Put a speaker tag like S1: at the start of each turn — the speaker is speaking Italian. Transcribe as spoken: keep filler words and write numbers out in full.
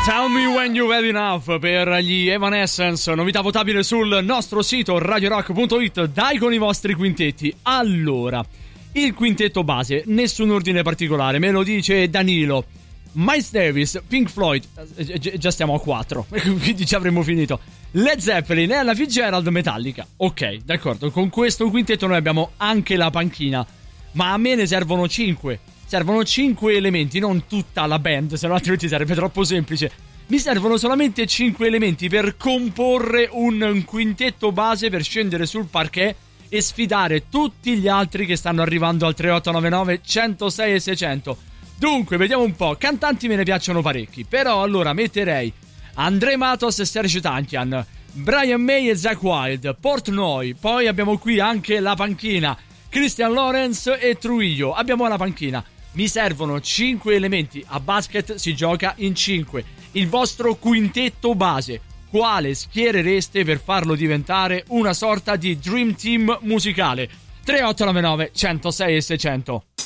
S1: Tell Me When You've Had Enough per gli Evanescence, novità votabile sul nostro sito radio rock punto it. Dai con i vostri quintetti. Allora, il quintetto base, nessun ordine particolare, me lo dice Danilo. Miles Davis, Pink Floyd, eh, già stiamo a quattro, quindi ci avremmo finito. Led Zeppelin, Ella Fitzgerald, Metallica. Ok, d'accordo, con questo quintetto noi abbiamo anche la panchina, ma a me ne servono cinque. Servono cinque elementi, non tutta la band, se no altrimenti sarebbe troppo semplice. Mi servono solamente cinque elementi per comporre un, un quintetto base per scendere sul parquet e sfidare tutti gli altri che stanno arrivando al tre otto nove nove uno zero sei e seicento. Dunque, vediamo un po'. Cantanti me ne piacciono parecchi, però allora metterei André Matos e Serge Tankian, Brian May e Zakk Wylde, Portnoy, poi abbiamo qui anche la panchina, Christian Lorenz e Trujillo. Abbiamo la panchina. Mi servono cinque elementi. A basket si gioca in cinque. Il vostro quintetto base, quale schierereste per farlo diventare una sorta di dream team musicale? tre otto nove nove uno zero sei e seicento.